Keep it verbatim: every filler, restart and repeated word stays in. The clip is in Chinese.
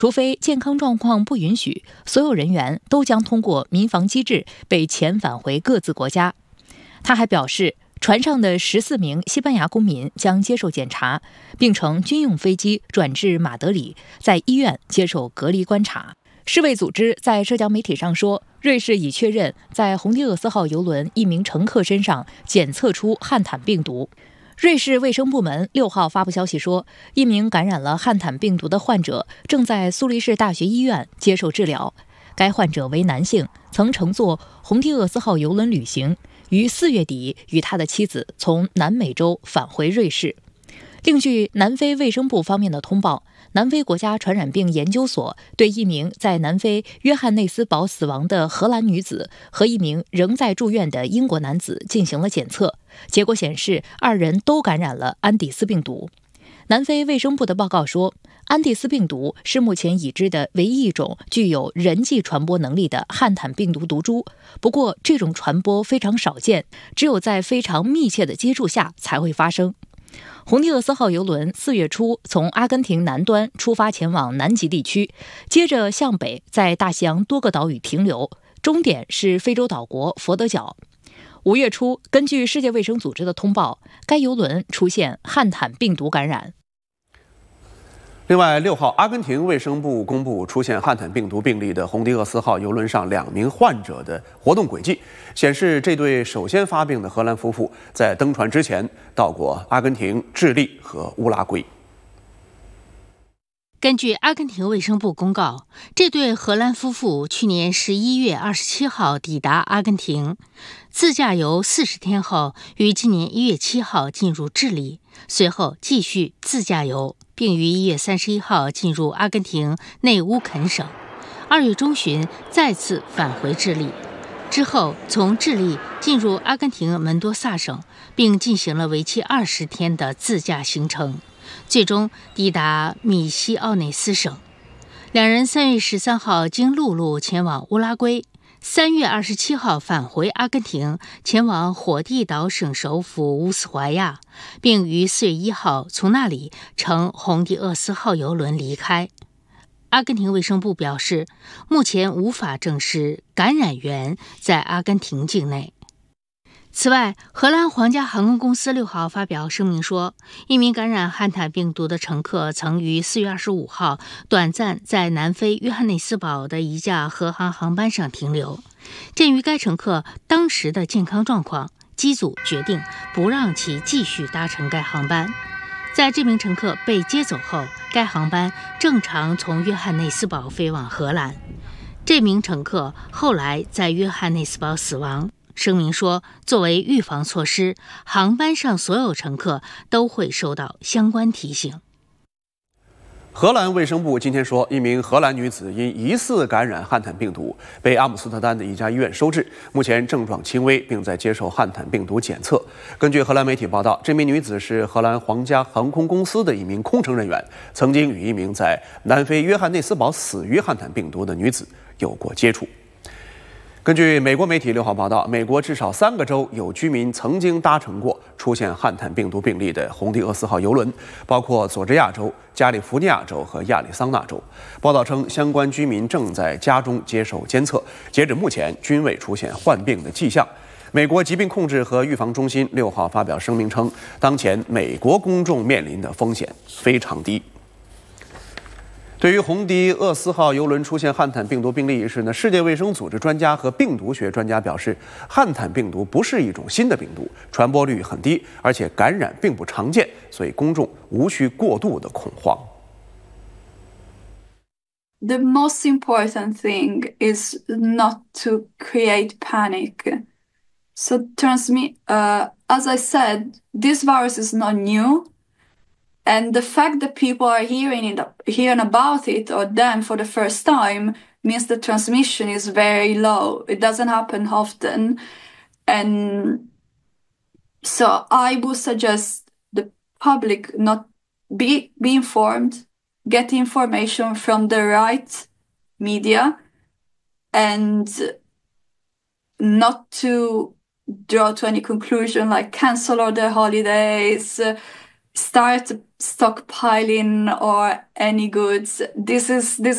除非健康状况不允许，所有人员都将通过民防机制被遣返回各自国家。他还表示，船上的十四名西班牙公民将接受检查，并乘军用飞机转至马德里，在医院接受隔离观察。世卫组织在社交媒体上说，瑞士已确认在红地厄斯号邮轮一名乘客身上检测出汉坦病毒。瑞士卫生部门六号发布消息说，一名感染了汉坦病毒的患者正在苏黎世大学医院接受治疗。该患者为男性，曾乘坐红地厄斯号邮轮旅行，于四月底与他的妻子从南美洲返回瑞士。另据南非卫生部方面的通报，南非国家传染病研究所对一名在南非约翰内斯堡死亡的荷兰女子和一名仍在住院的英国男子进行了检测，结果显示二人都感染了安第斯病毒。南非卫生部的报告说，安第斯病毒是目前已知的唯一一种具有人际传播能力的汉坦病毒毒株，不过这种传播非常少见，只有在非常密切的接触下才会发生。红地厄斯号邮轮四月初从阿根廷南端出发前往南极地区，接着向北在大西洋多个岛屿停留，终点是非洲岛国佛得角。五月初，根据世界卫生组织的通报，该邮轮出现汉坦病毒感染。 另外，六号，阿根廷卫生部公布出现汉坦病毒病例的红地厄斯号邮轮上两名患者的活动轨迹，显示这对首先发病的荷兰夫妇在登船之前到过阿根廷、智利和乌拉圭。 根据阿根廷卫生部公告，这对荷兰夫妇去年十一月二十七号抵达阿根廷，自驾游四十天后，于今年一月七号进入智利，随后继续自驾游，并于一月三十一号进入阿根廷内乌肯省，二月中旬再次返回智利，之后从智利进入阿根廷门多萨省，并进行了为期二十天的自驾行程，最终抵达米西奥内斯省。两人三月十三号经陆路前往乌拉圭，三月二十七号返回阿根廷，前往火地岛省首府乌斯怀亚，并于四月一号从那里乘红地厄斯号邮轮离开。阿根廷卫生部表示，目前无法证实感染源在阿根廷境内。此外，荷兰皇家航空公司六号发表声明说，一名感染汉坦病毒的乘客曾于四月二十五号短暂在南非约翰内斯堡的一架荷航航班上停留。鉴于该乘客当时的健康状况，机组决定不让其继续搭乘该航班。在这名乘客被接走后，该航班正常从约翰内斯堡飞往荷兰。这名乘客后来在约翰内斯堡死亡。声明说，作为预防措施，航班上所有乘客都会收到相关提醒。 荷兰卫生部今天说，一名荷兰女子因疑似感染汉坦病毒，被阿姆斯特丹的一家医院收治，目前症状轻微，并在接受汉坦病毒检测。根据荷兰媒体报道，这名女子是荷兰皇家航空公司的一名空乘人员，曾经与一名在南非约翰内斯堡死于汉坦病毒的女子有过接触。根据美国媒体六号报道，美国至少三个州有居民曾经搭乘过出现汉坦病毒病例的红地厄斯号邮轮，包括佐治亚州、加利福尼亚州和亚利桑那州。报道称，相关居民正在家中接受监测，截止目前均未出现患病的迹象。美国疾病控制和预防中心六号发表声明称，当前美国公众面临的风险非常低。对于红地厄斯号邮轮出现汉坦病毒病例一事呢，世界卫生组织专家和病毒学专家表示，汉坦病毒不是一种新的病毒，传播率很低，而且感染并不常见，所以公众无需过度的恐慌。 The most important thing is not to create panic. So transmit, uh, as I said, this virus is not new.And the fact that people are hearing it, hearing about it or them for the first time means the transmission is very low. It doesn't happen often. And so I would suggest the public not be, be informed, get information from the right media, and not to draw to any conclusion like cancel all their holidays,start stockpiling or any goods. This is this